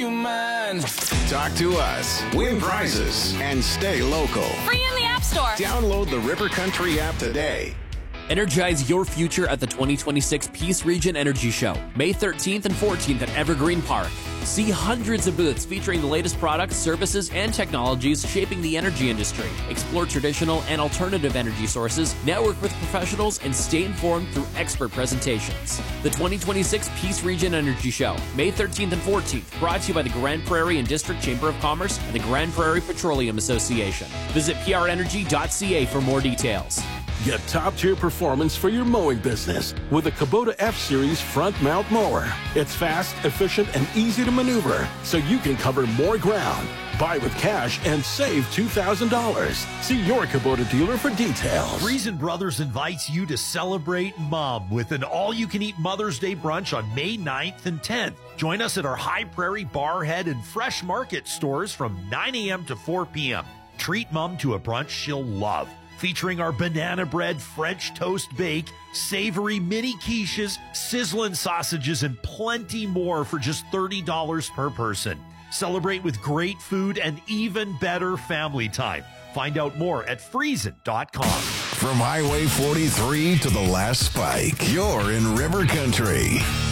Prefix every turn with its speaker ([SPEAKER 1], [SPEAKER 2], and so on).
[SPEAKER 1] Talk to us, win prizes, and stay local.
[SPEAKER 2] Free in the App Store.
[SPEAKER 1] Download the River Country app today.
[SPEAKER 3] Energize your future at the 2026 Peace Region Energy Show, May 13th and 14th at Evergreen Park. See hundreds of booths featuring the latest products, services, and technologies shaping the energy industry. Explore traditional and alternative energy sources, network with professionals, and stay informed through expert presentations. The 2026 Peace Region Energy Show, May 13th and 14th, brought to you by the Grand Prairie and District Chamber of Commerce and the Grand Prairie Petroleum Association. Visit prenergy.ca for more details.
[SPEAKER 4] Get top-tier performance for your mowing business with the Kubota F-Series front mount mower. It's fast, efficient, and easy to maneuver, so you can cover more ground. Buy with cash and save $2,000. See your Kubota dealer for details.
[SPEAKER 5] Friesen Brothers invites you to celebrate Mom with an all-you-can-eat Mother's Day brunch on May 9th and 10th. Join us at our High Prairie, Barhead, and Fresh Market stores from 9 a.m. to 4 p.m. Treat Mom to a brunch she'll love, featuring our banana bread French toast bake, savory mini quiches, sizzling sausages, and plenty more for just $30 per person. Celebrate with great food and even better family time. Find out more at Friesen.com.
[SPEAKER 1] From Highway 43 to the last spike, you're in River Country.